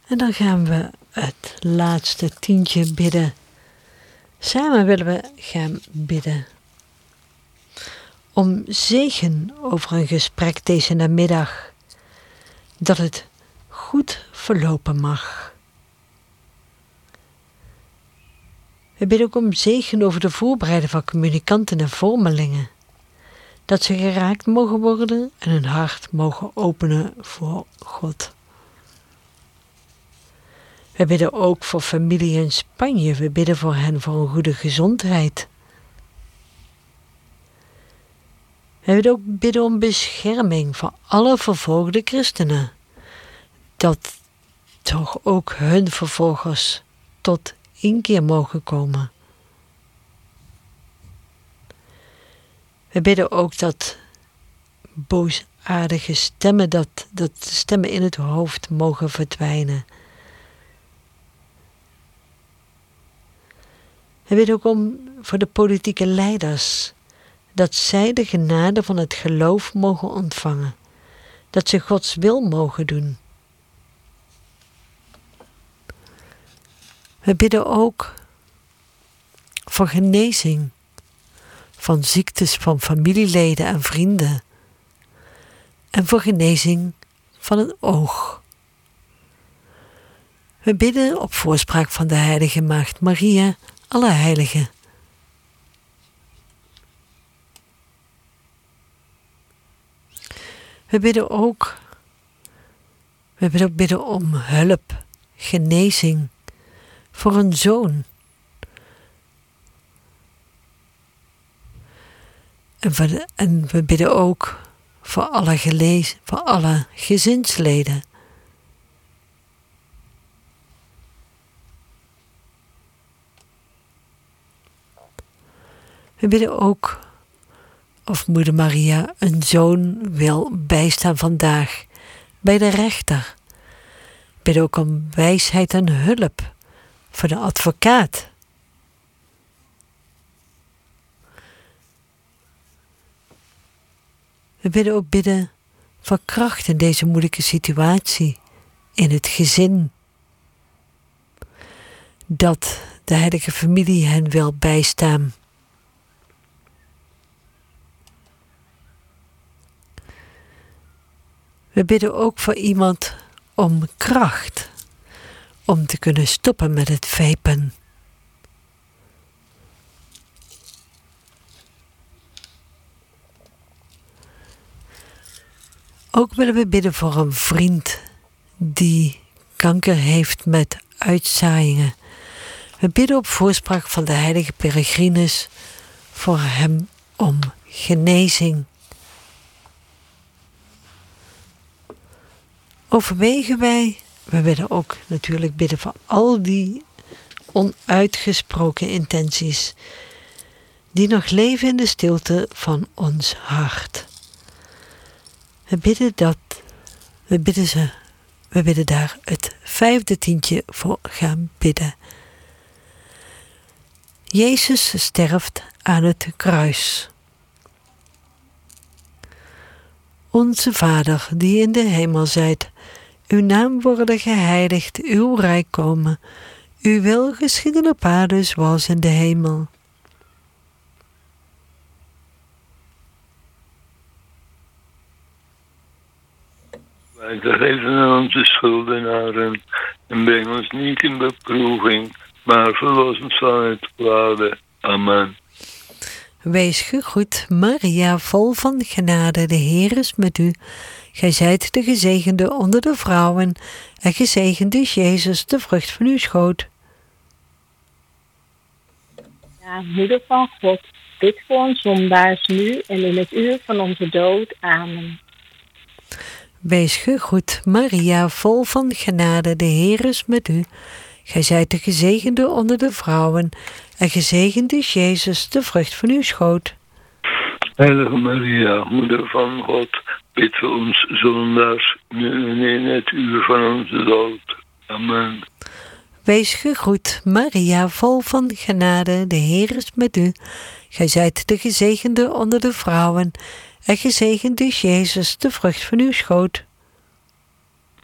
En dan gaan we het laatste tientje bidden. Samen willen we gaan bidden. Om zegen over een gesprek deze namiddag. Dat het goed verlopen mag. We bidden ook om zegen over de voorbereiding van communicanten en vormelingen. Dat ze geraakt mogen worden en hun hart mogen openen voor God. We bidden ook voor familie in Spanje. We bidden voor hen voor een goede gezondheid. We willen ook bidden om bescherming voor alle vervolgde christenen. Dat toch ook hun vervolgers tot inkeer mogen komen. We bidden ook dat boosaardige stemmen, dat stemmen in het hoofd mogen verdwijnen. We bidden ook voor de politieke leiders, dat zij de genade van het geloof mogen ontvangen, dat ze Gods wil mogen doen. We bidden ook voor genezing van ziektes van familieleden en vrienden en voor genezing van het oog. We bidden op voorspraak van de heilige Maagd Maria, alle heiligen. We bidden ook bidden om hulp, genezing voor een zoon. En we bidden ook voor alle gezinsleden. We bidden ook of Moeder Maria een zoon wil bijstaan vandaag bij de rechter. We bidden ook om wijsheid en hulp voor de advocaat. We bidden ook voor kracht in deze moeilijke situatie, in het gezin. Dat de heilige familie hen wil bijstaan. We bidden ook voor iemand om kracht, om te kunnen stoppen met het vapen. Ook willen we bidden voor een vriend die kanker heeft met uitzaaiingen. We bidden op voorspraak van de heilige Peregrinus voor hem om genezing. Overwegen we willen ook natuurlijk bidden voor al die onuitgesproken intenties die nog leven in de stilte van ons hart. We bidden daar het 5e tientje voor gaan bidden. Jezus sterft aan het kruis. Onze Vader, die in de hemel zijt, uw naam worden geheiligd, uw rijk komen, uw wil geschieden op aarde zoals in de hemel. Wij vergeven aan onze schuldenaren en breng ons niet in beproeving, maar verlos ons van het kwade. Amen. Wees gegroet, Maria, vol van genade, de Heer is met u. Gij zijt de gezegende onder de vrouwen, en gezegend is Jezus, de vrucht van uw schoot. Ja, moeder van God, bid voor ons zondaars nu en in het uur van onze dood. Amen. Wees gegroet, Maria, vol van genade, de Heer is met u. Gij zijt de gezegende onder de vrouwen, en gezegend is Jezus, de vrucht van uw schoot. Heilige Maria, moeder van God, bid voor ons zondaars, nu en in het uur van onze dood. Amen. Wees gegroet, Maria, vol van genade, de Heer is met u. Gij zijt de gezegende onder de vrouwen, en gezegend is Jezus, de vrucht van uw schoot.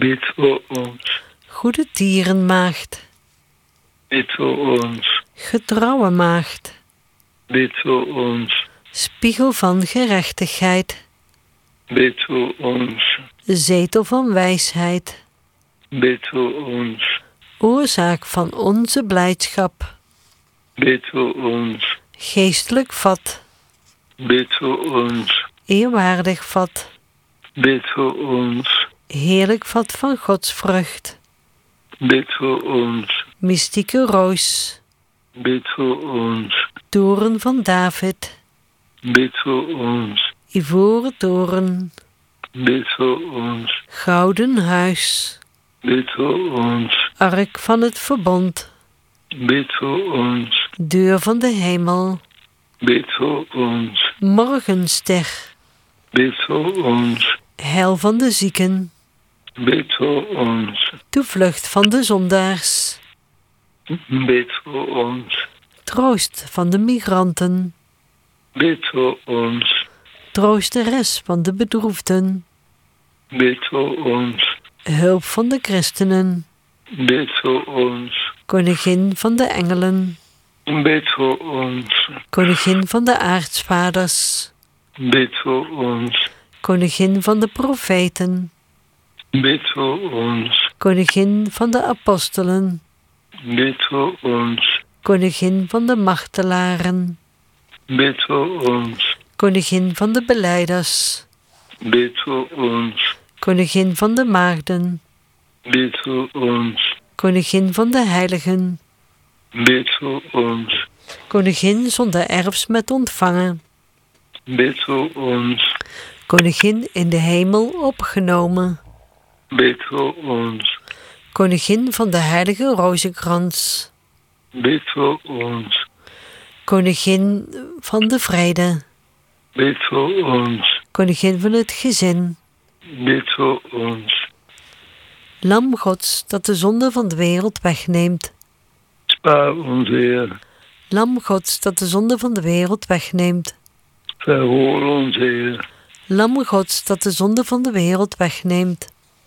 Bid voor ons. Goede tierenmaagd, Bid voor ons. getrouwe maagd, Bid voor ons. spiegel van gerechtigheid, Bid voor ons. zetel van wijsheid, Bid voor ons. oorzaak van onze blijdschap, Bid voor ons. geestelijk vat, Bid voor ons. eerwaardig vat, Bid voor ons. heerlijk vat van godsvrucht, Bid voor ons. mystieke roos, Bid voor ons. toren van David, Bid voor ons. ivoren toren, Bid voor ons. gouden huis, Bid voor ons. ark van het verbond, Bid voor ons. deur van de hemel, Bid voor ons. morgenster, Bid voor ons. heil van de zieken, Bid voor ons. toevlucht van de zondaars, Bid voor ons. troost van de migranten, Bid voor ons. troosteres van de bedroefden, Bid voor ons. hulp van de christenen, Bid voor ons. koningin van de engelen, Bid voor ons. koningin van de aartsvaders, Bid voor ons. koningin van de profeten, Bid voor ons. koningin van de apostelen, Bid voor ons. koningin van de martelaren, Bid voor ons. koningin van de belijders, Bid voor ons. koningin van de maagden, Bid voor ons. koningin van de heiligen, Bid voor ons. koningin zonder erfs met ontvangen, Bid voor ons. koningin in de hemel opgenomen, Bid voor ons. koningin van de heilige rozenkrans, Bid voor ons. koningin van de vrede, Bid voor ons. koningin van het gezin, Bid voor ons. lam Gods dat de zonde van de wereld wegneemt, Spaar ons, Heer. lam Gods dat de zonde van de wereld wegneemt, Verhoor ons, Heer. lam Gods dat de zonde van de wereld wegneemt,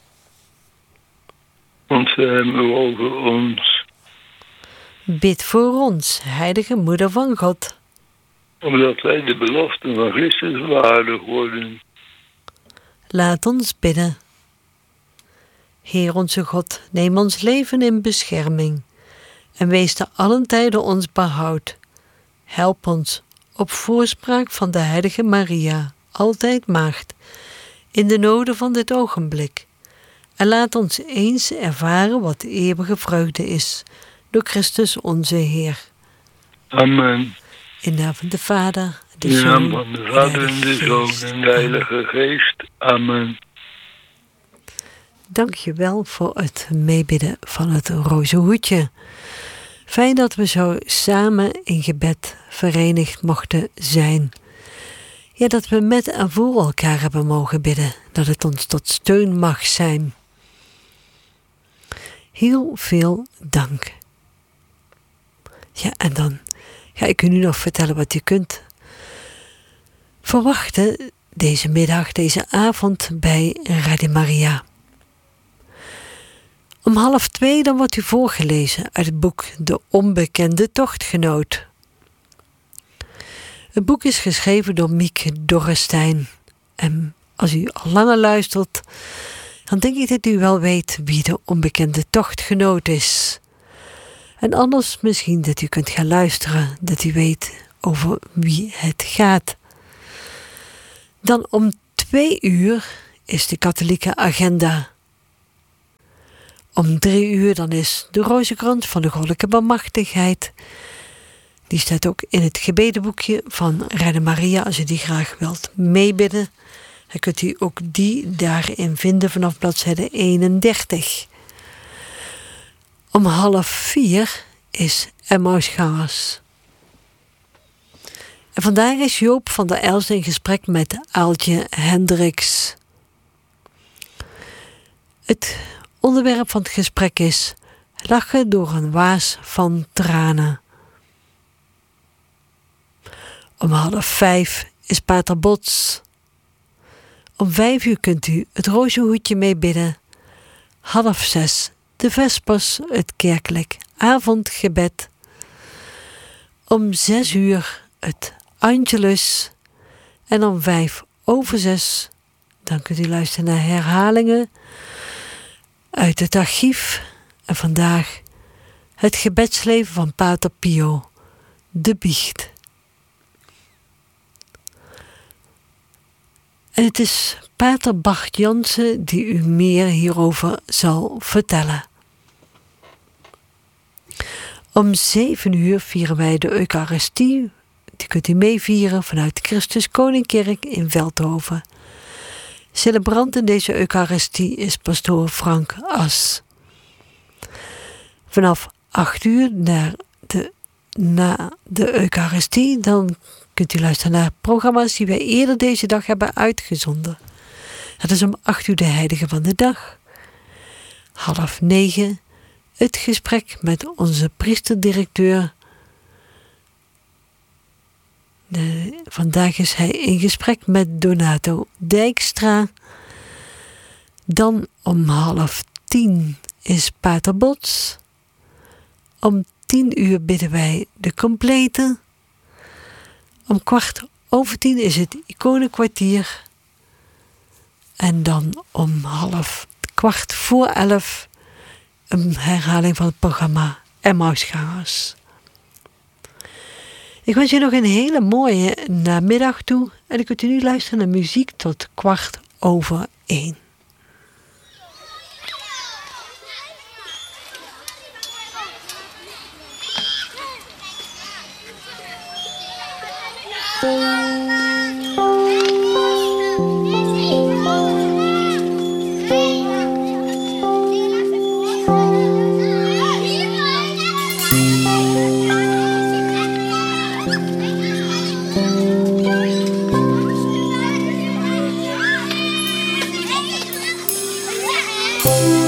Ontferm u over ons, bid voor ons, heilige moeder van God. omdat wij de beloften van Christus waardig worden. Laat ons bidden. Heer onze God, neem ons leven in bescherming en wees te allen tijden ons behoud. Help ons, op voorspraak van de heilige Maria, altijd maagd, in de noden van dit ogenblik. En laat ons eens ervaren wat de eeuwige vreugde is, door Christus onze Heer. Amen. In de naam van de Vader, de In de naam Zoon van de Vader en de Zoon en de Heilige Geest. Amen. Dank je wel voor het meebidden van het rozenhoedje. Fijn dat we zo samen in gebed verenigd mochten zijn. Ja, dat we met en voor elkaar hebben mogen bidden. Dat het ons tot steun mag zijn. Heel veel dank. Ja, en dan ga ik u nu nog vertellen wat u kunt verwachten deze middag, deze avond bij Radio Maria. Om 1:30 dan wordt u voorgelezen uit het boek De Onbekende Tochtgenoot. Het boek is geschreven door Mieke Dorrestein. En als u al langer luistert, dan denk ik dat u wel weet wie de onbekende tochtgenoot is. En anders misschien dat u kunt gaan luisteren, dat u weet over wie het gaat. Dan om 2:00 is de katholieke agenda. Om 3:00 dan is de rozenkrans van de goddelijke barmhartigheid. Die staat ook in het gebedenboekje van Radio Maria. Als u die graag wilt meebidden, dan kunt u ook die daarin vinden vanaf bladzijde 31. Om 3:30 is Emmausgangers. En vandaag is Joop van der Elst in gesprek met Aaltje Hendricks. Het onderwerp van het gesprek is lachen door een waas van tranen. Om 4:30 is Pater Bots. Om 5:00 kunt u het rozenhoedje meebidden. 5:30 de vespers, het kerkelijk avondgebed. Om 6:00 het Angelus. En om 5:05, dan kunt u luisteren naar herhalingen uit het archief. En vandaag het gebedsleven van Pater Pio, de biecht. En het is Pater Bart Jansen die u meer hierover zal vertellen. Om 7:00 vieren wij de Eucharistie. Die kunt u meevieren vanuit Christus Koningkerk in Veldhoven. Celebrant in deze Eucharistie is pastoor Frank As. Vanaf 8:00 na de Eucharistie, dan kunt u luisteren naar programma's die wij eerder deze dag hebben uitgezonden. Het is om 8:00 de heilige van de dag. 8:30 het gesprek met onze priesterdirecteur. Vandaag is hij in gesprek met Donato Dijkstra. Dan om 9:30 is Pater Bots. Om 10:00 bidden wij de complete. Om 10:15 is het iconenkwartier. En dan om 11:15 een herhaling van het programma Emmausgangers. Ik wens je nog een hele mooie namiddag toe. En dan kunt u nu luisteren naar muziek tot 1:15. Hey!